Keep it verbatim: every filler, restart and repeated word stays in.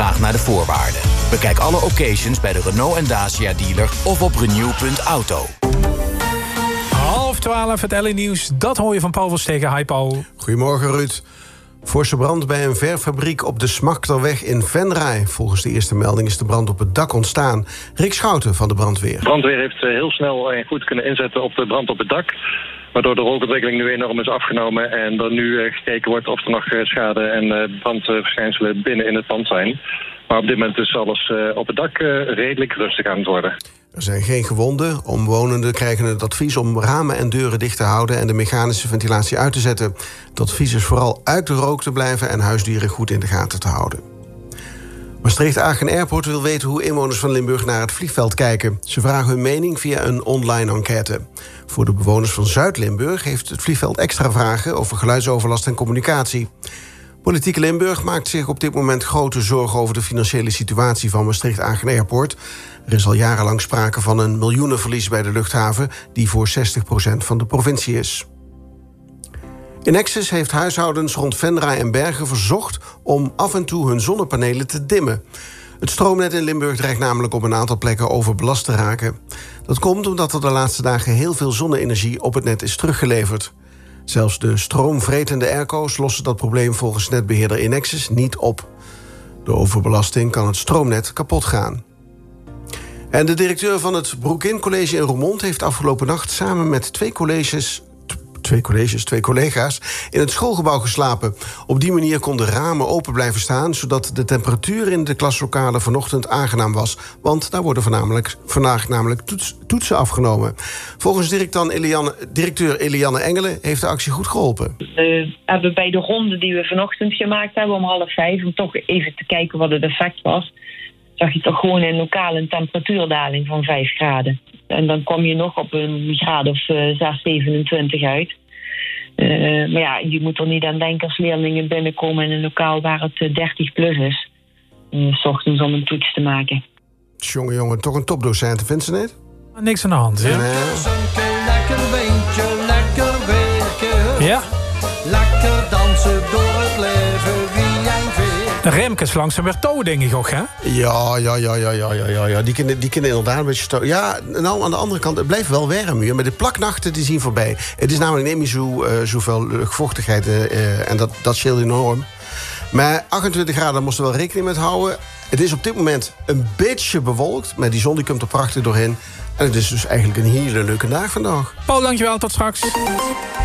Vraag naar de voorwaarden. Bekijk alle occasions bij de Renault en Dacia dealer of op renew punt auto. Half twaalf, het L A-nieuws. Dat hoor je van Paul Verstegen. Hi Paul. Goedemorgen Ruud. Forse brand bij een verfabriek op de Smachterweg in Venray. Volgens de eerste melding is de brand op het dak ontstaan. Rick Schouten van de brandweer. De brandweer heeft heel snel en goed kunnen inzetten op de brand op het dak. Waardoor de rookontwikkeling nu enorm is afgenomen. En er nu gekeken wordt of er nog schade en brandverschijnselen binnen in het pand zijn. Maar op dit moment is alles op het dak redelijk rustig aan het worden. Er zijn geen gewonden. Omwonenden krijgen het advies om ramen en deuren dicht te houden en de mechanische ventilatie uit te zetten. Het advies is vooral uit de rook te blijven en huisdieren goed in de gaten te houden. Maastricht-Agen Airport wil weten hoe inwoners van Limburg naar het vliegveld kijken. Ze vragen hun mening via een online enquête. Voor de bewoners van Zuid-Limburg heeft het vliegveld extra vragen over geluidsoverlast en communicatie. Politiek Limburg maakt zich op dit moment grote zorgen over de financiële situatie van Maastricht-Agen Airport. Er is al jarenlang sprake van een miljoenenverlies bij de luchthaven, die voor zestig procent van de provincie is. Inexis heeft huishoudens rond Venray en Bergen verzocht om af en toe hun zonnepanelen te dimmen. Het stroomnet in Limburg dreigt namelijk op een aantal plekken overbelast te raken. Dat komt omdat er de laatste dagen heel veel zonne-energie op het net is teruggeleverd. Zelfs de stroomvretende airco's lossen dat probleem volgens netbeheerder Inexis niet op. De overbelasting kan het stroomnet kapot gaan. En de directeur van het Broekin College in Roermond heeft afgelopen nacht samen met twee colleges, twee colleges, twee collega's in het schoolgebouw geslapen. Op die manier konden ramen open blijven staan, zodat de temperatuur in de klaslokalen vanochtend aangenaam was. Want daar worden voornamelijk, vandaag namelijk toets, toetsen afgenomen. Volgens directeur Eliane, directeur Eliane Engelen heeft de actie goed geholpen. We hebben bij de ronde die we vanochtend gemaakt hebben om half vijf, om toch even te kijken wat het effect was, zag je toch gewoon in lokaal een temperatuurdaling van vijf graden. En dan kom je nog op een graad of uh, zes, zevenentwintig uit. Uh, maar ja, je moet er niet aan denken als leerlingen binnenkomen in een lokaal waar het uh, dertig plus is. Uh, 's ochtends om een toets te maken. Jongen, jongen, toch een topdocent, vindt ze niet? Niks aan de hand, hè? Nee. Lekker beentje, lekker werken. Ja. Lekker dansen door het leven, wie jij veert. De Remkes langs en Bertouw, denk ik ook, hè? Ja, ja, ja, ja, ja, ja, ja, ja. Die kunnen, die kunnen inderdaad een beetje... Sto- ja, nou, aan de andere kant, het blijft wel warm hier. Maar de plaknachten, die zien voorbij. Het is namelijk niet meer zo, uh, zoveel luchtvochtigheid uh, en dat, dat scheelt enorm. Maar achtentwintig graden moesten we wel rekening met houden. Het is op dit moment een beetje bewolkt, maar die zon die komt er prachtig doorheen. En het is dus eigenlijk een hele leuke dag vandaag. Paul, dankjewel. Tot straks.